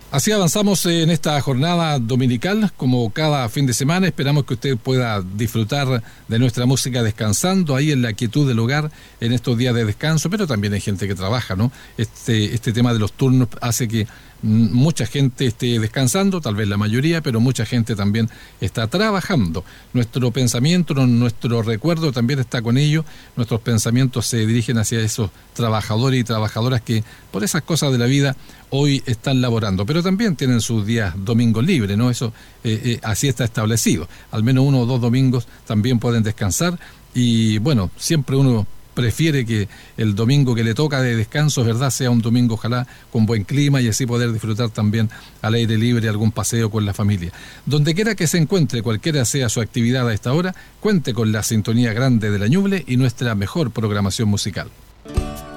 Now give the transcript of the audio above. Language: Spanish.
Así avanzamos en esta jornada dominical, como cada fin de semana. Esperamos que usted pueda disfrutar de nuestra música descansando ahí en la quietud del hogar en estos días de descanso, pero también hay gente que trabaja, ¿no? Este tema de los turnos hace que mucha gente esté descansando, tal vez la mayoría, pero mucha gente también está trabajando. Nuestro pensamiento, nuestro recuerdo también está con ellos. Nuestros pensamientos se dirigen hacia esos trabajadores y trabajadoras que por esas cosas de la vida hoy están laborando, pero también tienen sus días domingos libres, ¿no? Eso así está establecido. Al menos 1 o 2 domingos también pueden descansar y bueno, siempre uno prefiere que el domingo que le toca de descanso, ¿verdad?, sea un domingo ojalá con buen clima y así poder disfrutar también al aire libre algún paseo con la familia. Donde quiera que se encuentre, cualquiera sea su actividad a esta hora, cuente con la sintonía grande de la Ñuble y nuestra mejor programación musical.